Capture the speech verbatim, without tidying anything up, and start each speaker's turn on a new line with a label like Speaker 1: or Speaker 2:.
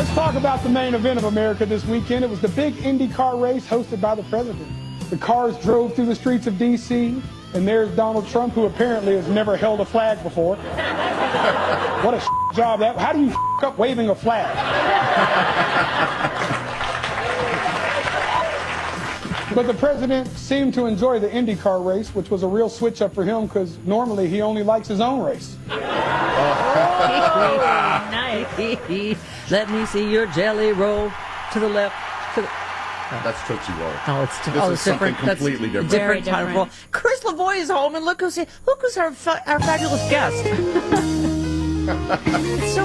Speaker 1: Let's talk about the main event of America this weekend. It was the big IndyCar race hosted by the president. The cars drove through the streets of D C, and there's Donald Trump, who apparently has never held a flag before. What a job that. How do you up waving a flag? But the president seemed to enjoy the IndyCar race, which was a real switch up for him because normally he only likes his own race.
Speaker 2: Oh, nice. Let me see your jelly roll to the left. To the... Oh.
Speaker 3: That's Tootsie Roll.
Speaker 2: Oh, it's,
Speaker 3: this
Speaker 2: oh,
Speaker 3: is
Speaker 2: it's
Speaker 3: something
Speaker 2: different.
Speaker 3: completely
Speaker 2: That's
Speaker 3: different.
Speaker 2: different kind of roll. Chris Lavoie is home, and look who's look who's our our fabulous guest. It's so